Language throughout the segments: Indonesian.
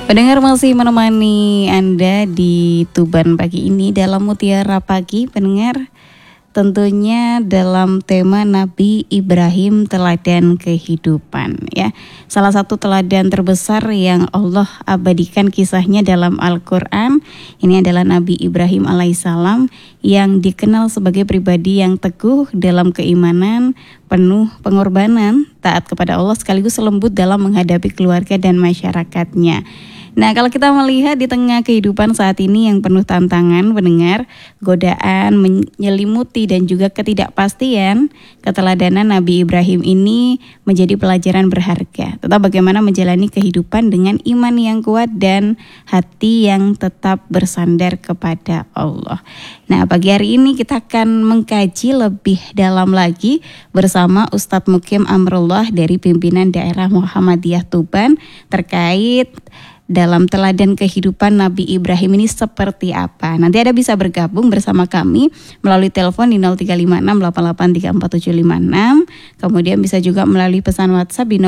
Pendengar masih menemani Anda di Tuban pagi ini dalam Mutiara Pagi. Pendengar, tentunya dalam tema Nabi Ibrahim teladan kehidupan ya. Salah satu teladan terbesar yang Allah abadikan kisahnya dalam Al-Quran, ini adalah Nabi Ibrahim alaihissalam yang dikenal sebagai pribadi yang teguh dalam keimanan, penuh pengorbanan, taat kepada Allah sekaligus lembut dalam menghadapi keluarga dan masyarakatnya. Nah, kalau kita melihat di tengah kehidupan saat ini yang penuh tantangan, pendengar, godaan menyelimuti dan juga ketidakpastian, keteladanan Nabi Ibrahim ini menjadi pelajaran berharga tentang bagaimana menjalani kehidupan dengan iman yang kuat dan hati yang tetap bersandar kepada Allah. Nah, pagi hari ini kita akan mengkaji lebih dalam lagi bersama Ustadz Mukim Amrullah dari pimpinan daerah Muhammadiyah Tuban terkait dalam teladan kehidupan Nabi Ibrahim ini seperti apa. Nanti Anda bisa bergabung bersama kami melalui telepon di 0356883476. Kemudian bisa juga melalui pesan WhatsApp di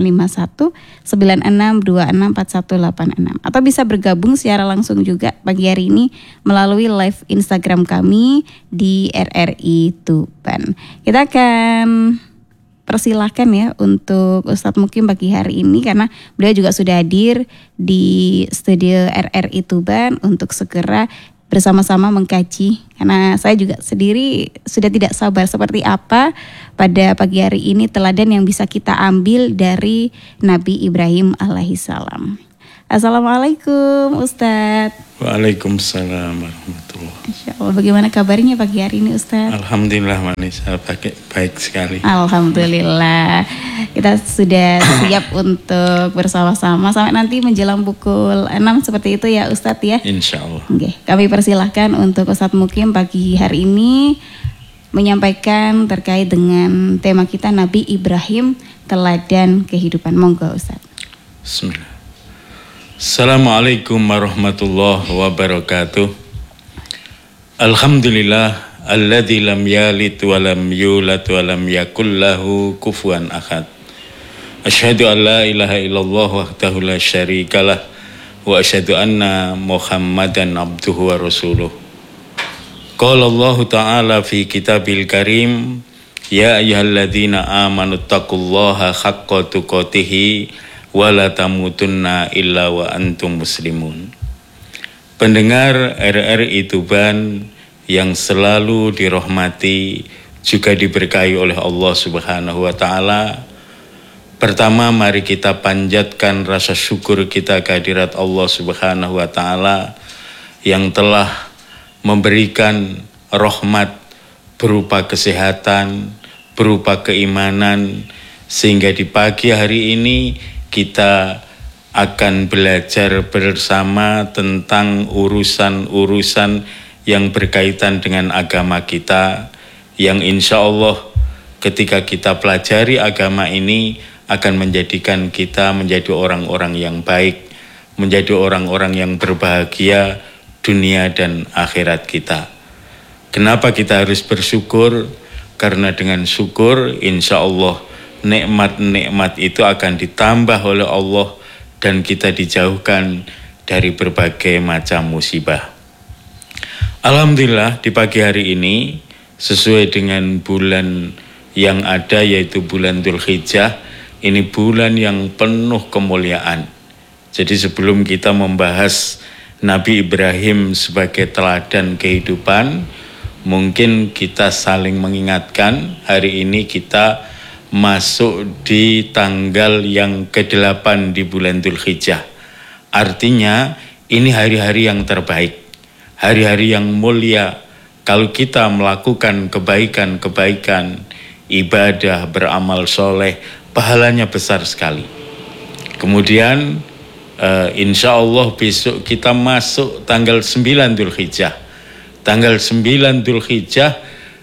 085196264186. Atau bisa bergabung secara langsung juga pagi hari ini melalui live Instagram kami di RRI Tuban. Kita akan persilahkan ya untuk Ustadz Mukim pagi hari ini karena beliau juga sudah hadir di studio RRI Tuban untuk segera bersama-sama mengkaji, karena saya juga sendiri sudah tidak sabar seperti apa pada pagi hari ini teladan yang bisa kita ambil dari Nabi Ibrahim alaihissalam. Assalamualaikum Ustadz. Waalaikumsalam warahmatullahi. Insya Allah, bagaimana kabarnya pagi hari ini Ustadz? Alhamdulillah Manisa, baik sekali. Alhamdulillah, kita sudah siap untuk bersama-sama sampai nanti menjelang pukul 6 seperti itu ya Ustadz ya. Insya Allah. Oke, kami persilahkan untuk Ustadz Mukim pagi hari ini menyampaikan terkait dengan tema kita Nabi Ibrahim teladan kehidupan. Monggo Ustadz. Bismillah. Assalamualaikum warahmatullahi wabarakatuh. Alhamdulillah alladzi lam yalid wa lam yulad wa lam yakul lahu kufuwan ahad. Asyhadu an la ilaha illallah wahdahu la syarikalah wa asyhadu anna Muhammadan abduhu wa rasuluh. Qala Allah ta'ala fi kitabil karim, ya ayyuhalladzina amanu taqullaha haqqa tuqatih wala tamutunna illa wa antum muslimun. Pendengar RRI Tuban yang selalu dirahmati juga diberkahi oleh Allah Subhanahu wa taala. Pertama, mari kita panjatkan rasa syukur kita kehadirat Allah Subhanahu wa taala yang telah memberikan rahmat berupa kesehatan, berupa keimanan, sehingga di pagi hari ini kita akan belajar bersama tentang urusan-urusan yang berkaitan dengan agama kita, yang insya Allah ketika kita pelajari agama ini akan menjadikan kita menjadi orang-orang yang baik, menjadi orang-orang yang berbahagia dunia dan akhirat kita. Kenapa kita harus bersyukur? Karena dengan syukur insya Allah nikmat-nikmat itu akan ditambah oleh Allah dan kita dijauhkan dari berbagai macam musibah. Alhamdulillah di pagi hari ini sesuai dengan bulan yang ada yaitu bulan Dzulhijjah, ini bulan yang penuh kemuliaan. Jadi sebelum kita membahas Nabi Ibrahim sebagai teladan kehidupan, mungkin kita saling mengingatkan hari ini kita masuk di tanggal yang ke-8 di bulan Dzulhijjah. Artinya ini hari-hari yang terbaik, hari-hari yang mulia. Kalau kita melakukan kebaikan-kebaikan, ibadah, beramal soleh, pahalanya besar sekali. Kemudian insya Allah besok kita masuk tanggal 9 Dzulhijjah. Tanggal 9 Dzulhijjah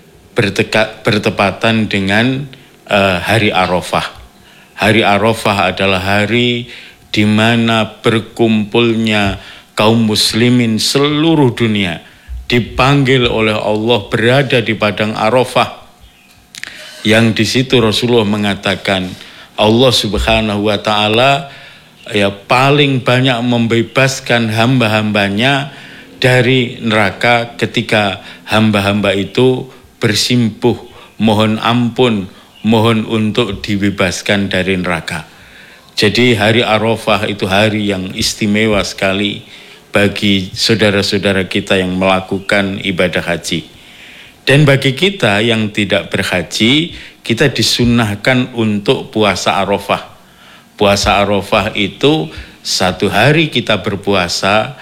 bertepatan dengan hari Arafah. Hari Arafah adalah hari di mana berkumpulnya kaum muslimin seluruh dunia, dipanggil oleh Allah berada di padang Arafah, yang di situ Rasulullah mengatakan Allah Subhanahu wa taala paling banyak membebaskan hamba-hambanya dari neraka ketika hamba-hamba itu bersimpuh, mohon ampun, mohon untuk dibebaskan dari neraka. Jadi hari Arafah itu hari yang istimewa sekali bagi saudara-saudara kita yang melakukan ibadah haji. Dan bagi kita yang tidak berhaji, kita disunnahkan untuk puasa Arafah. Puasa Arafah itu 1 hari kita berpuasa,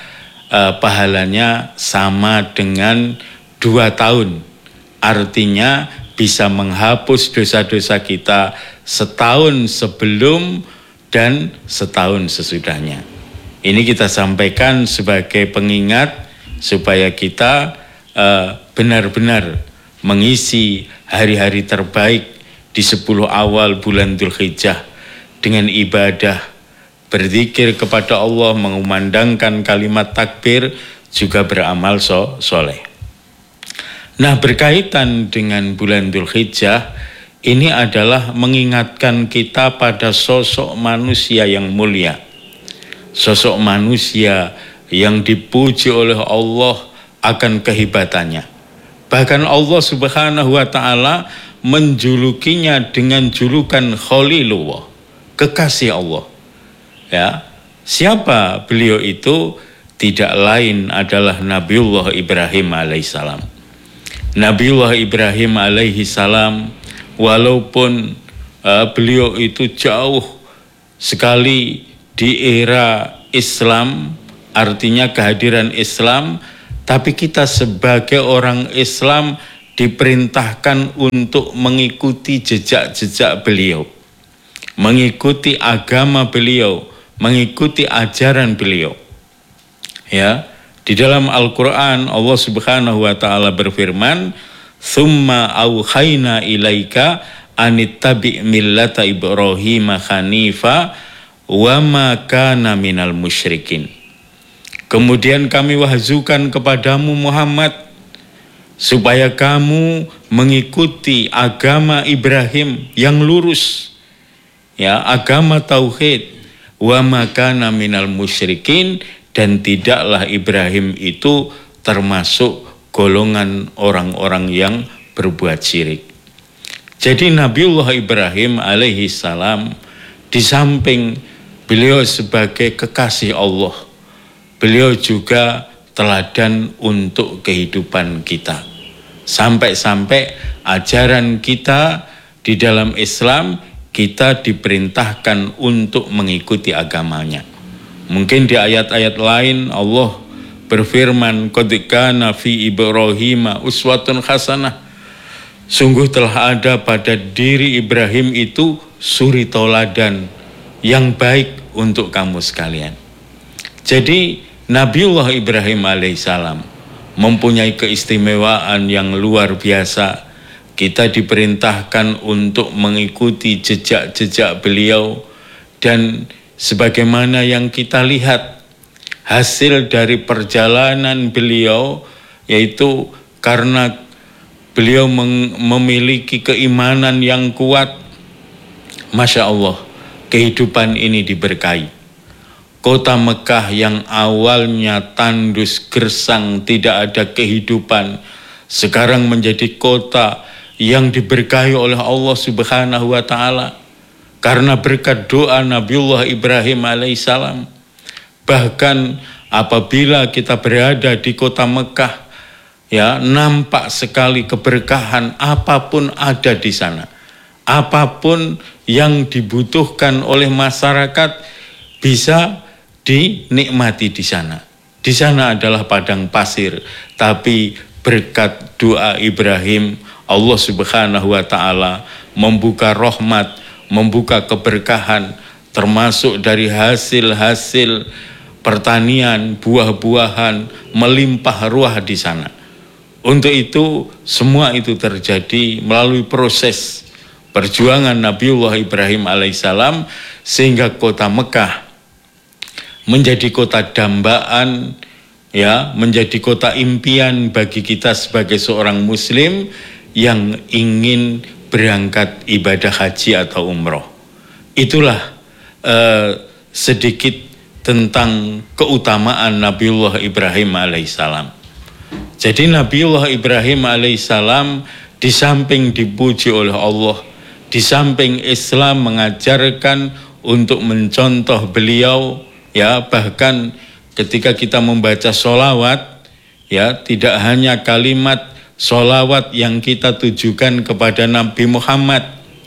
pahalanya sama dengan 2 tahun. Artinya bisa menghapus dosa-dosa kita setahun sebelum dan setahun sesudahnya. Ini kita sampaikan sebagai pengingat supaya kita benar-benar mengisi hari-hari terbaik di 10 awal bulan Dzulhijjah dengan ibadah, berzikir kepada Allah, mengumandangkan kalimat takbir, juga beramal soleh. Nah, berkaitan dengan bulan Dzulhijjah, ini adalah mengingatkan kita pada sosok manusia yang mulia. Sosok manusia yang dipuji oleh Allah akan kehebatannya. Bahkan Allah Subhanahu wa ta'ala menjulukinya dengan julukan Khalilullah, kekasih Allah. Ya, siapa beliau itu? Tidak lain adalah Nabiullah Ibrahim alaihissalam. Nabiullah Ibrahim alaihissalam, walaupun beliau itu jauh sekali di era Islam, artinya kehadiran Islam, tapi kita sebagai orang Islam diperintahkan untuk mengikuti jejak-jejak beliau, mengikuti agama beliau, mengikuti ajaran beliau. Ya, di dalam Al-Qur'an Allah Subhanahu wa taala berfirman, "Tsumma auhayna ilaika anittabi' millata Ibrahim hanifa wa ma kana minal musyrikin." Kemudian kami wahyukan kepadamu Muhammad supaya kamu mengikuti agama Ibrahim yang lurus, ya, agama tauhid, wa ma kana minal musyrikin, dan tidaklah Ibrahim itu termasuk golongan orang-orang yang berbuat syirik. Jadi Nabiullah Ibrahim alaihi salam, di samping beliau sebagai kekasih Allah, beliau juga teladan untuk kehidupan kita. Sampai-sampai ajaran kita di dalam Islam, kita diperintahkan untuk mengikuti agamanya. Mungkin di ayat-ayat lain Allah berfirman, "Qad kana fi Ibrahim uswatun hasanah." Sungguh telah ada pada diri Ibrahim itu suri tauladan yang baik untuk kamu sekalian. Jadi Nabiullah Ibrahim alaihissalam mempunyai keistimewaan yang luar biasa. Kita diperintahkan untuk mengikuti jejak-jejak beliau, dan sebagaimana yang kita lihat hasil dari perjalanan beliau, yaitu karena beliau memiliki keimanan yang kuat, Masya Allah, kehidupan ini diberkahi. Kota Mekah yang awalnya tandus gersang, tidak ada kehidupan, sekarang menjadi kota yang diberkahi oleh Allah Subhanahu wa ta'ala karena berkat doa Nabiullah Ibrahim alaihissalam. Bahkan apabila kita berada di kota Mekah, ya, nampak sekali keberkahan, apapun ada di sana. Apapun yang dibutuhkan oleh masyarakat bisa dinikmati di sana. Di sana adalah padang pasir, tapi berkat doa Ibrahim, Allah Subhanahu wa ta'ala membuka rahmat, membuka keberkahan, termasuk dari hasil-hasil pertanian, buah-buahan, melimpah ruah di sana. Untuk itu, semua itu terjadi melalui proses perjuangan Nabiullah Ibrahim alaihissalam, sehingga kota Mekah menjadi kota dambaan, ya, menjadi kota impian bagi kita sebagai seorang muslim yang ingin berangkat ibadah haji atau umroh. Itulah sedikit tentang keutamaan Nabiullah Ibrahim alaihissalam. Jadi Nabiullah Ibrahim alaihissalam di samping dipuji oleh Allah, di samping Islam mengajarkan untuk mencontoh beliau, ya, bahkan ketika kita membaca sholawat, ya, tidak hanya kalimat sholawat yang kita tujukan kepada Nabi Muhammad,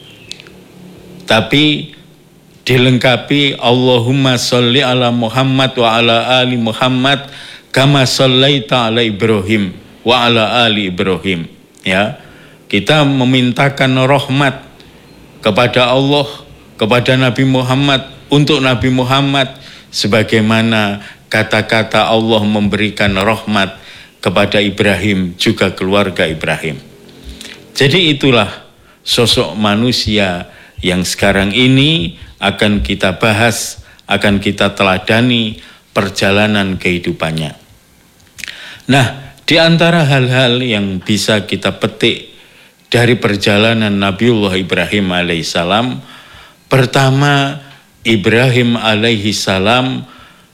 tapi dilengkapi Allahumma sholli ala Muhammad wa ala ali Muhammad kama shallaita ala Ibrahim wa ala ali Ibrahim. Ya, kita memintakan rahmat kepada Allah, kepada Nabi Muhammad, untuk Nabi Muhammad, sebagaimana kata-kata Allah memberikan rahmat kepada Ibrahim, juga keluarga Ibrahim. Jadi itulah sosok manusia yang sekarang ini akan kita bahas, akan kita teladani perjalanan kehidupannya. Nah, di antara hal-hal yang bisa kita petik dari perjalanan Nabiullah Ibrahim alaihissalam, pertama, Ibrahim alaihissalam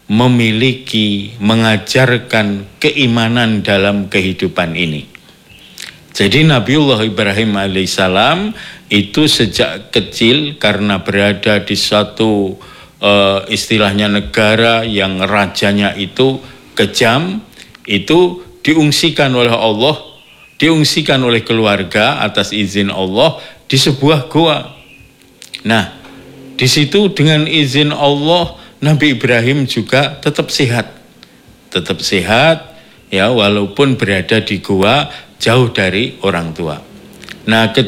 mengajarkan keimanan dalam kehidupan ini. Jadi Nabiullah Ibrahim alaihissalam itu sejak kecil, karena berada di suatu istilahnya negara yang rajanya itu kejam, itu diungsikan oleh Allah, diungsikan oleh keluarga atas izin Allah di sebuah goa. Nah, di situ dengan izin Allah Nabi Ibrahim juga tetap sehat, ya, walaupun berada di goa jauh dari orang tua. Nah,